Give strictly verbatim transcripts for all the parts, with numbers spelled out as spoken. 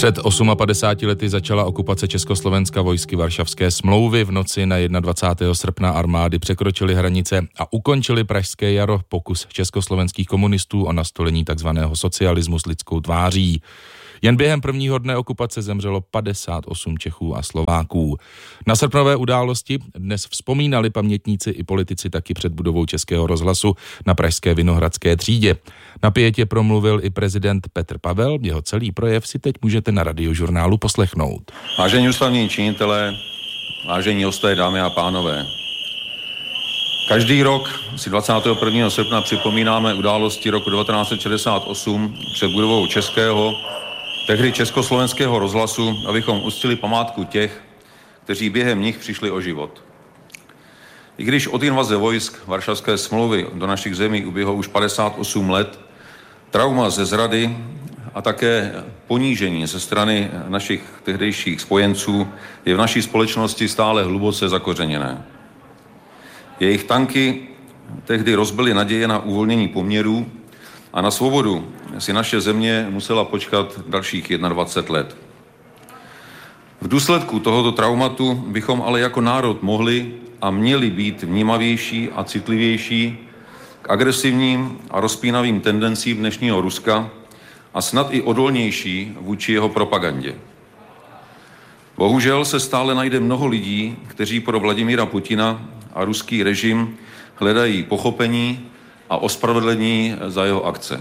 Před padesáti osmi lety začala okupace Československa vojsky Varšavské smlouvy. V noci na dvacátého prvního srpna armády překročily hranice a ukončily Pražské jaro, pokus československých komunistů o nastolení takzvaného socialismu s lidskou tváří. Jen během prvního dne okupace zemřelo padesát osm Čechů a Slováků. Na srpnové události dnes vzpomínali pamětníci i politici taky před budovou Českého rozhlasu na pražské Vinohradské třídě. Na pietě promluvil i prezident Petr Pavel, jeho celý projev si teď můžete na Radiožurnálu poslechnout. Vážení ústavní činitelé, vážení hosté, dámy a pánové. Každý rok si dvacátého prvního srpna připomínáme události roku devatenáct set šedesát osm před budovou Českého, tehdy Československého rozhlasu, abychom uctili památku těch, kteří během nich přišli o život. I když od invaze vojsk Varšavské smlouvy do našich zemí uběhlo už padesát osm let, trauma ze zrady a také ponížení ze strany našich tehdejších spojenců je v naší společnosti stále hluboce zakořeněné. Jejich tanky tehdy rozbily naděje na uvolnění poměrů a na svobodu si naše země musela počkat dalších dvacet jedna let. V důsledku tohoto traumatu bychom ale jako národ mohli a měli být vnímavější a citlivější k agresivním a rozpínavým tendencím dnešního Ruska a snad i odolnější vůči jeho propagandě. Bohužel se stále najde mnoho lidí, kteří pro Vladimíra Putina a ruský režim hledají pochopení a ospravedlnění za jeho akce.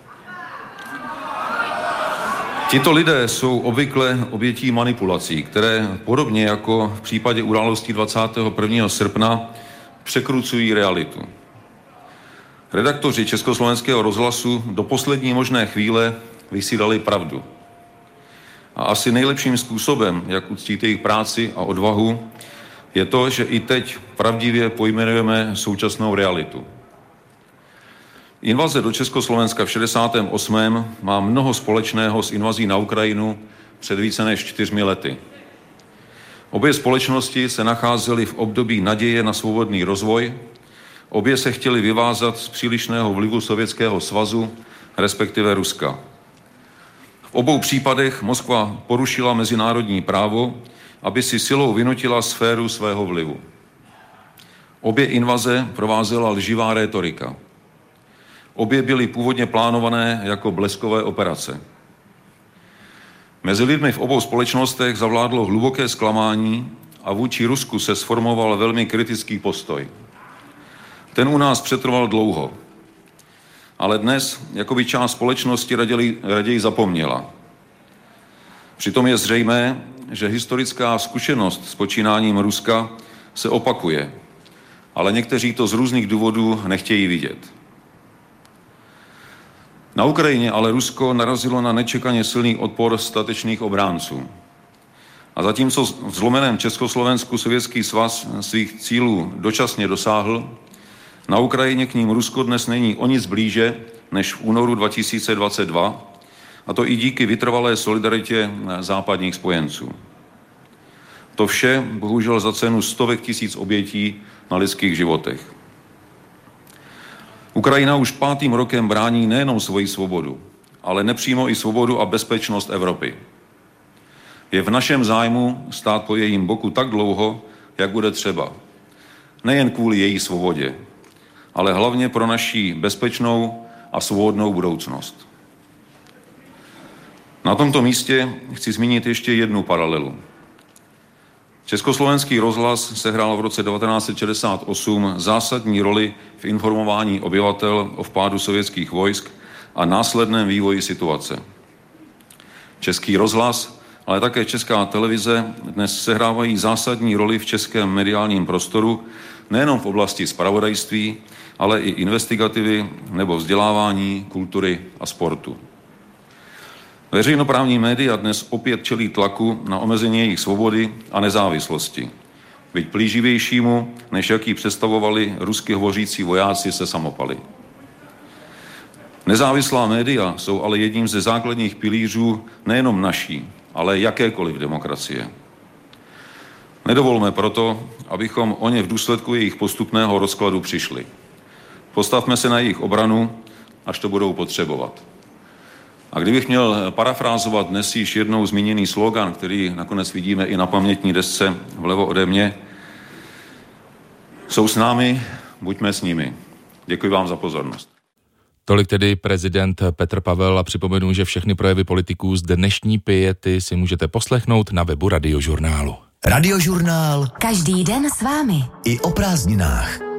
Tito lidé jsou obvykle obětí manipulací, které podobně jako v případě událostí dvacátého prvního srpna překrucují realitu. Redaktoři Československého rozhlasu do poslední možné chvíle vysílali pravdu. A asi nejlepším způsobem, jak uctít jejich práci a odvahu, je to, že i teď pravdivě pojmenujeme současnou realitu. Invaze do Československa v šedesátém osmém má mnoho společného s invazí na Ukrajinu před více než čtyřmi lety. Obě společnosti se nacházely v období naděje na svobodný rozvoj, obě se chtěly vyvázat z přílišného vlivu Sovětského svazu, respektive Ruska. V obou případech Moskva porušila mezinárodní právo, aby si silou vynutila sféru svého vlivu. Obě invaze provázela lživá rétorika. Obě byly původně plánované jako bleskové operace. Mezi lidmi v obou společnostech zavládlo hluboké zklamání a vůči Rusku se sformoval velmi kritický postoj. Ten u nás přetrval dlouho, ale dnes jakoby část společnosti raději, raději zapomněla. Přitom je zřejmé, že historická zkušenost s počínáním Ruska se opakuje, ale někteří to z různých důvodů nechtějí vidět. Na Ukrajině ale Rusko narazilo na nečekaně silný odpor statečných obránců. A zatímco v zlomeném Československu Sovětský svaz svých cílů dočasně dosáhl, na Ukrajině k ním Rusko dnes není o nic blíže než v únoru dva tisíce dvacet dva, a to i díky vytrvalé solidaritě západních spojenců. To vše bohužel za cenu stovek tisíc obětí na lidských životech. Ukrajina už pátým rokem brání nejenom svoji svobodu, ale nepřímo i svobodu a bezpečnost Evropy. Je v našem zájmu stát po jejím boku tak dlouho, jak bude třeba. Nejen kvůli její svobodě, ale hlavně pro naši bezpečnou a svobodnou budoucnost. Na tomto místě chci zmínit ještě jednu paralelu. Československý rozhlas sehrál v roce devatenáct set šedesát osm zásadní roli v informování obyvatel o vpádu sovětských vojsk a následném vývoji situace. Český rozhlas, ale také Česká televize dnes sehrávají zásadní roli v českém mediálním prostoru nejenom v oblasti zpravodajství, ale i investigativy nebo vzdělávání, kultury a sportu. Veřejnoprávní média dnes opět čelí tlaku na omezení jejich svobody a nezávislosti, byť plíživějšímu, než jaký představovali rusky hovořící vojáci se samopaly. Nezávislá média jsou ale jedním ze základních pilířů nejenom naší, ale jakékoliv demokracie. Nedovolme proto, abychom o ně v důsledku jejich postupného rozkladu přišli. Postavme se na jejich obranu, až to budou potřebovat. A kdybych měl parafrázovat dnes již jednou zmíněný slogan, který nakonec vidíme i na pamětní desce vlevo ode mě, jsou s námi, buďme s nimi. Děkuji vám za pozornost. Tolik tedy prezident Petr Pavel a připomenu, že všechny projevy politiků z dnešní piety si můžete poslechnout na webu Radiožurnálu. Radiožurnál. Každý den s vámi. I o prázdninách.